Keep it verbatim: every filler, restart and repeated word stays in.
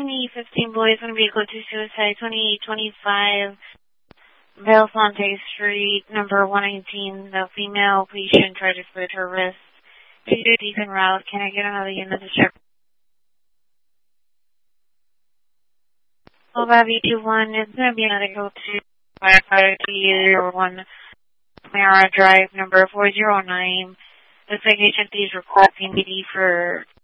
twenty fifteen boys on vehicle to suicide, twenty-eight twenty-five Belfonte Street, number one nineteen. The female patient tried to slit her wrist. She's a decent route. Can I get another unit to check? Alpha V two one, it's going to be another go to firefighter to you, or one Mara Drive, number four zero nine. Looks like H M P is requesting P D for